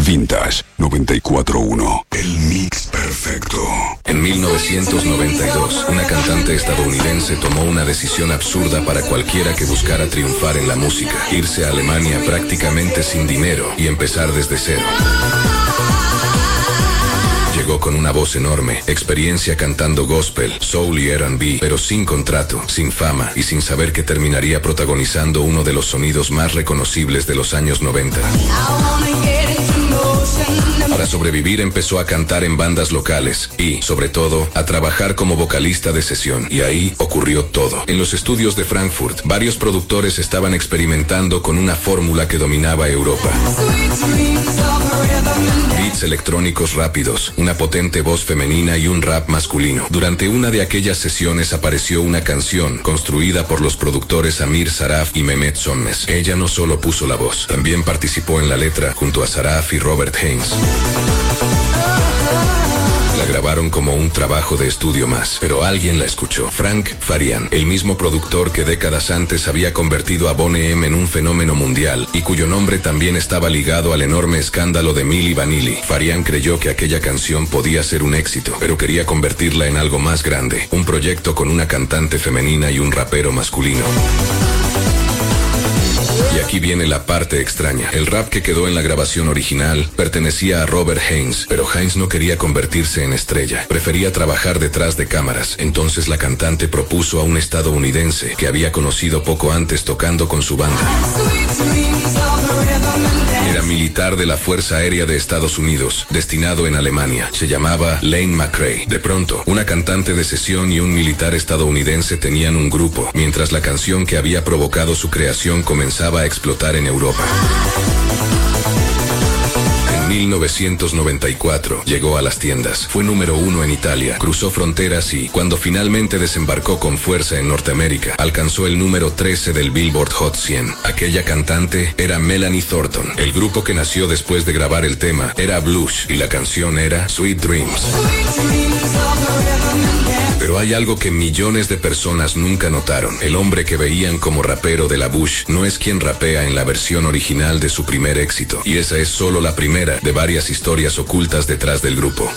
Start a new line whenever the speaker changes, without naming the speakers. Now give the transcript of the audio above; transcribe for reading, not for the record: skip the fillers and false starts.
Vintage 94.1. El mix perfecto.
En 1992, una cantante estadounidense tomó una decisión absurda para cualquiera que buscara triunfar en la música: irse a Alemania prácticamente sin dinero y empezar desde cero. Llegó con una voz enorme, experiencia cantando gospel, soul y R&B, pero sin contrato, sin fama y sin saber que terminaría protagonizando uno de los sonidos más reconocibles de los años 90. Para sobrevivir empezó a cantar en bandas locales y, sobre todo, a trabajar como vocalista de sesión. Y ahí ocurrió todo. En los estudios de Frankfurt, varios productores estaban experimentando con una fórmula que dominaba Europa: beats electrónicos rápidos, una potente voz femenina y un rap masculino. Durante una de aquellas sesiones apareció una canción construida por los productores Amir Saraf y Mehmet Sonmez. Ella no solo puso la voz, también participó en la letra junto a Saraf y Robert Haynes. La grabaron como un trabajo de estudio más, pero alguien la escuchó: Frank Farian, el mismo productor que décadas antes había convertido a Boney M en un fenómeno mundial y cuyo nombre también estaba ligado al enorme escándalo de Milli Vanilli. Farian creyó que aquella canción podía ser un éxito, pero quería convertirla en algo más grande, un proyecto con una cantante femenina y un rapero masculino. Y aquí viene la parte extraña. El rap que quedó en la grabación original pertenecía a Robert Haynes, pero Haynes no quería convertirse en estrella. Prefería trabajar detrás de cámaras. Entonces la cantante propuso a un estadounidense que había conocido poco antes tocando con su banda. Era militar de la Fuerza Aérea de Estados Unidos, destinado en Alemania. Se llamaba Lane McRae. De pronto, una cantante de sesión y un militar estadounidense tenían un grupo, mientras la canción que había provocado su creación comenzaba a explotar en Europa. En 1994 llegó a las tiendas, fue número 1 en Italia, cruzó fronteras y, cuando finalmente desembarcó con fuerza en Norteamérica, alcanzó el número 13 del Billboard Hot 100. Aquella cantante era Melanie Thornton. El grupo que nació después de grabar el tema era Blush y la canción era Sweet Dreams. Pero hay algo que millones de personas nunca notaron. El hombre que veían como rapero de la Bush no es quien rapea en la versión original de su primer éxito. Y esa es solo la primera de varias historias ocultas detrás del grupo.